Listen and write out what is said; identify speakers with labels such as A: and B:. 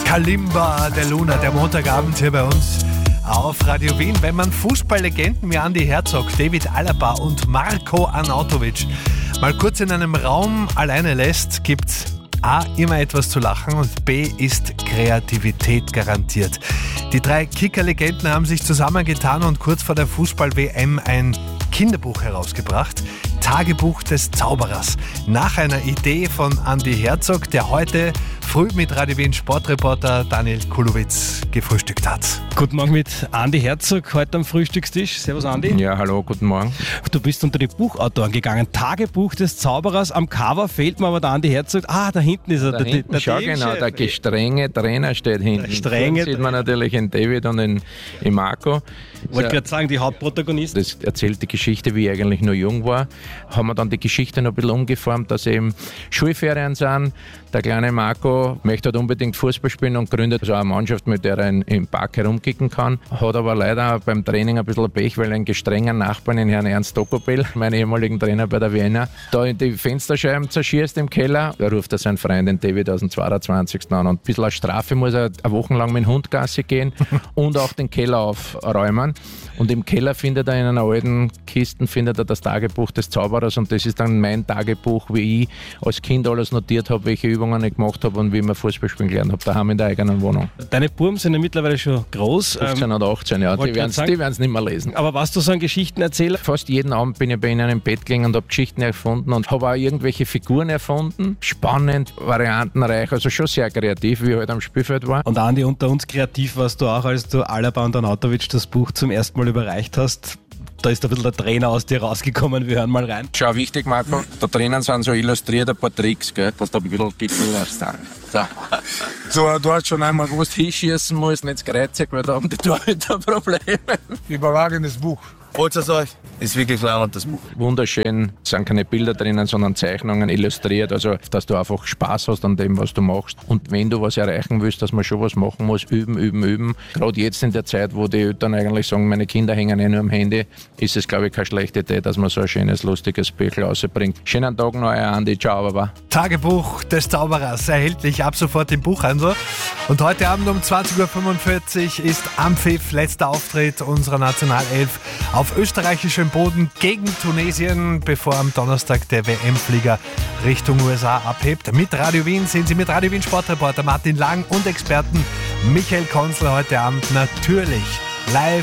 A: Kalimba de Luna, der Montagabend hier bei uns auf Radio Wien. Wenn man Fußballlegenden wie Andi Herzog, David Alaba und Marko Arnautovic mal kurz in einem Raum alleine lässt, gibt's A, immer etwas zu lachen und B, ist Kreativität garantiert. Die drei Kicker-Legenden haben sich zusammengetan und kurz vor der Fußball-WM ein Kinderbuch herausgebracht. Tagebuch des Zauberers. Nach einer Idee von Andi Herzog, der heute früh mit Radio Wien Sportreporter Daniel Kulowitz gefrühstückt hat.
B: Guten Morgen mit Andi Herzog, heute am Frühstückstisch. Servus Andi.
C: Ja, hallo, guten Morgen.
B: Du bist unter die Buchautoren gegangen. Tagebuch des Zauberers. Am Cover fehlt mir aber der Andi Herzog. Ah, da hinten ist er.
C: Schau genau, der gestrenge Trainer steht hinten.
B: Der strenge
C: sieht man natürlich in David und in Marco.
B: Ich wollte gerade sagen, die Hauptprotagonisten.
C: Das erzählt die Geschichte, wie ich eigentlich nur jung war. Haben wir dann die Geschichte noch ein bisschen umgeformt, dass eben Schulferien sind. Der kleine Marco möchte halt unbedingt Fußball spielen und gründet so eine Mannschaft, mit der er im Park herumkicken kann. Hat aber leider beim Training ein bisschen Pech, weil ein gestrenger Nachbarn, den Herrn Ernst Dokopel, meinen ehemaligen Trainer bei der Vienna, da in die Fensterscheiben zerschießt im Keller. Da ruft er seinen Freund, den David, aus dem 22. an. Und ein bisschen als Strafe muss er eine Woche lang mit dem Hund Gassi gehen und auch den Keller aufräumen. Und im Keller findet er in einer alten Kiste das Tagebuch des Zauberers und das ist dann mein Tagebuch, wie ich als Kind alles notiert habe, welche Übungen ich gemacht habe und wie ich mir Fußball spielen gelernt habe, daheim in der eigenen Wohnung.
B: Deine Buben sind ja mittlerweile schon groß.
C: 15 oder 18, ja, die werden es nicht mehr lesen.
B: Aber warst du so ein Geschichtenerzähler?
C: Fast jeden Abend bin ich bei ihnen im Bett gelegen und habe Geschichten erfunden und habe auch irgendwelche Figuren erfunden. Spannend, variantenreich, also schon sehr kreativ, wie ich halt am Spielfeld war.
B: Und Andi, unter uns kreativ warst du auch, als du Alaba und Arnautovic das Buch zum ersten Mal überreicht hast. Da ist ein bisschen der Trainer aus dir rausgekommen. Wir hören mal rein.
C: Schau, wichtig, Marco, da drinnen sind so illustriert ein paar Tricks, gell, dass du ein bisschen gegenüberst. So, du hast schon einmal gewusst, hinschießen musst, nicht das Kreuzig, weil da haben die Torhüter Probleme.
D: Überragendes Buch. Holt es euch. Ist wirklich leibend, das Buch.
C: Wunderschön, es sind keine Bilder drinnen, sondern Zeichnungen illustriert, also dass du einfach Spaß hast an dem, was du machst. Und wenn du was erreichen willst, dass man schon was machen muss, üben. Gerade jetzt in der Zeit, wo die Eltern eigentlich sagen, meine Kinder hängen nur am Handy, ist es, glaube ich, keine schlechte Idee, dass man so ein schönes, lustiges Büchlein rausbringt. Schönen Tag noch, euer Andi. Ciao, Baba.
A: Tagebuch des Zauberers, erhältlich ab sofort im Buchhandel. Und heute Abend um 20.45 Uhr ist am Pfiff letzter Auftritt unserer Nationalelf auf österreichischem Boden gegen Tunesien, bevor am Donnerstag der WM-Flieger Richtung USA abhebt. Mit Radio Wien sind Sie mit Radio Wien Sportreporter Martin Lang und Experten Michael Konzler heute Abend natürlich live